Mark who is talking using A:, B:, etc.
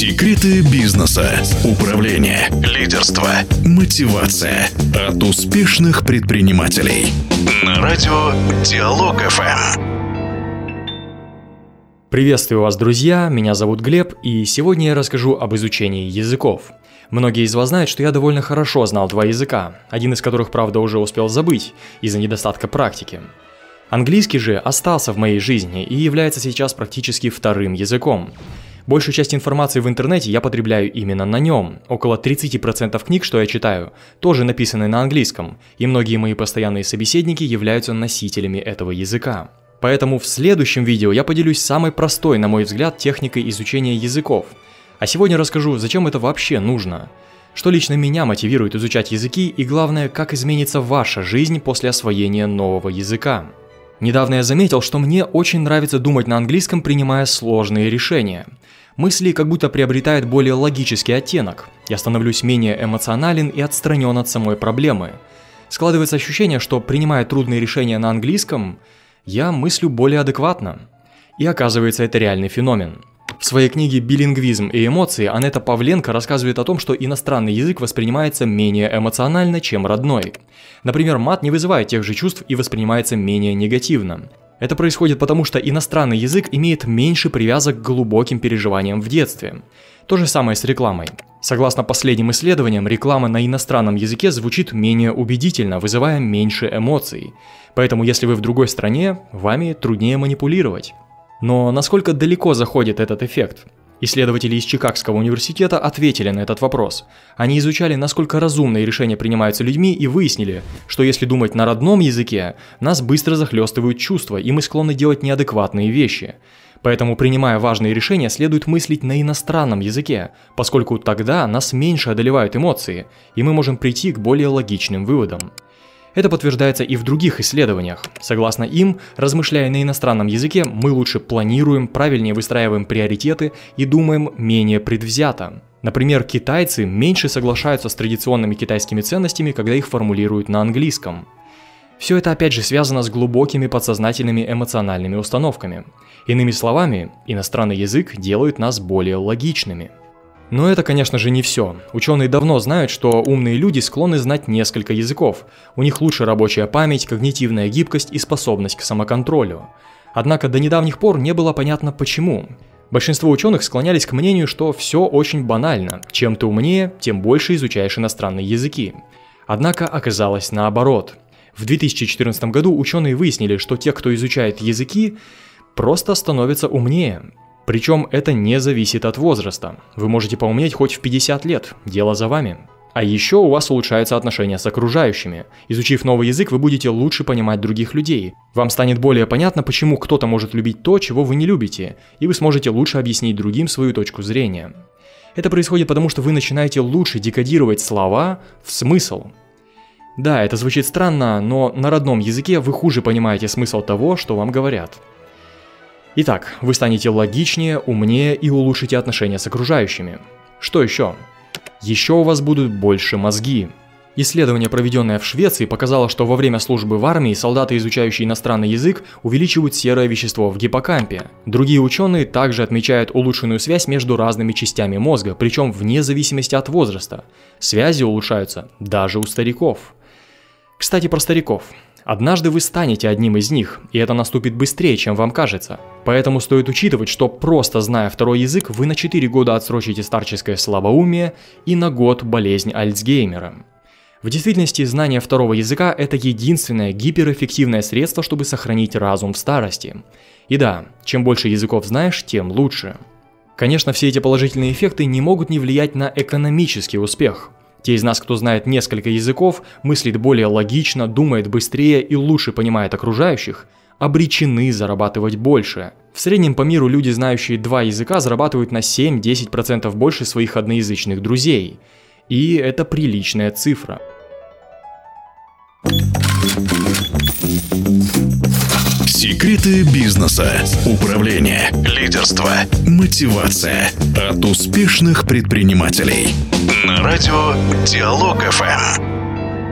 A: Секреты бизнеса, управления, лидерства, мотивация от успешных предпринимателей. На радио Диалог ФМ.
B: Приветствую вас, друзья, меня зовут Глеб, и сегодня я расскажу об изучении языков. Многие из вас знают, что я довольно хорошо знал два языка, один из которых, правда, уже успел забыть из-за недостатка практики. Английский же остался в моей жизни и является сейчас практически вторым языком. Большую часть информации в интернете я потребляю именно на нем. Около 30% книг, что я читаю, тоже написаны на английском, и многие мои постоянные собеседники являются носителями этого языка. Поэтому в следующем видео я поделюсь самой простой, на мой взгляд, техникой изучения языков. А сегодня расскажу, зачем это вообще нужно, что лично меня мотивирует изучать языки и, главное, как изменится ваша жизнь после освоения нового языка. Недавно я заметил, что мне очень нравится думать на английском, принимая сложные решения. Мысли как будто приобретают более логический оттенок. Я становлюсь менее эмоционален и отстранен от самой проблемы. Складывается ощущение, что, принимая трудные решения на английском, я мыслю более адекватно. И оказывается, это реальный феномен. В своей книге «Билингвизм и эмоции» Анетта Павленко рассказывает о том, что иностранный язык воспринимается менее эмоционально, чем родной. Например, мат не вызывает тех же чувств и воспринимается менее негативно. Это происходит потому, что иностранный язык имеет меньше привязок к глубоким переживаниям в детстве. То же самое с рекламой. Согласно последним исследованиям, реклама на иностранном языке звучит менее убедительно, вызывая меньше эмоций. Поэтому, если вы в другой стране, вами труднее манипулировать. Но насколько далеко заходит этот эффект? Исследователи из Чикагского университета ответили на этот вопрос. Они изучали, насколько разумные решения принимаются людьми, и выяснили, что если думать на родном языке, нас быстро захлестывают чувства, и мы склонны делать неадекватные вещи. Поэтому, принимая важные решения, следует мыслить на иностранном языке, поскольку тогда нас меньше одолевают эмоции, и мы можем прийти к более логичным выводам. Это подтверждается и в других исследованиях. Согласно им, размышляя на иностранном языке, мы лучше планируем, правильнее выстраиваем приоритеты и думаем менее предвзято. Например, китайцы меньше соглашаются с традиционными китайскими ценностями, когда их формулируют на английском. Все это опять же связано с глубокими подсознательными эмоциональными установками. Иными словами, иностранный язык делает нас более логичными. Но это, конечно же, не все. Ученые давно знают, что умные люди склонны знать несколько языков. У них лучше рабочая память, когнитивная гибкость и способность к самоконтролю. Однако до недавних пор не было понятно почему. Большинство ученых склонялись к мнению, что все очень банально. Чем ты умнее, тем больше изучаешь иностранные языки. Однако оказалось наоборот. В 2014 году ученые выяснили, что те, кто изучает языки, просто становятся умнее. Причем это не зависит от возраста. Вы можете поумнеть хоть в 50 лет, дело за вами. А еще у вас улучшаются отношения с окружающими. Изучив новый язык, вы будете лучше понимать других людей. Вам станет более понятно, почему кто-то может любить то, чего вы не любите, и вы сможете лучше объяснить другим свою точку зрения. Это происходит потому, что вы начинаете лучше декодировать слова в смысл. Да, это звучит странно, но на родном языке вы хуже понимаете смысл того, что вам говорят. Итак, вы станете логичнее, умнее и улучшите отношения с окружающими. Что еще? Еще у вас будут больше мозги. Исследование, проведенное в Швеции, показало, что во время службы в армии солдаты, изучающие иностранный язык, увеличивают серое вещество в гиппокампе. Другие ученые также отмечают улучшенную связь между разными частями мозга, причем вне зависимости от возраста. Связи улучшаются даже у стариков. Кстати, про стариков. Однажды вы станете одним из них, и это наступит быстрее, чем вам кажется. Поэтому стоит учитывать, что просто зная второй язык, вы на 4 года отсрочите старческое слабоумие и на год болезнь Альцгеймера. В действительности, знание второго языка – это единственное гиперэффективное средство, чтобы сохранить разум в старости. И да, чем больше языков знаешь, тем лучше. Конечно, все эти положительные эффекты не могут не влиять на экономический успех. Те из нас, кто знает несколько языков, мыслит более логично, думает быстрее и лучше понимает окружающих, обречены зарабатывать больше. В среднем по миру люди, знающие 2 языка, зарабатывают на 7-10% больше своих одноязычных друзей. И это приличная цифра.
A: Секреты бизнеса, управления, лидерства, мотивация от успешных предпринимателей. На радио Диалог ФМ.